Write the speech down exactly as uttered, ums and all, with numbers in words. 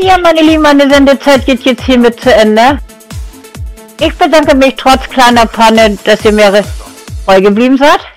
Ja, meine Lieben, meine Sendezeit geht jetzt hiermit zu Ende. Ich bedanke mich trotz kleiner Panne, dass ihr mir treu geblieben seid.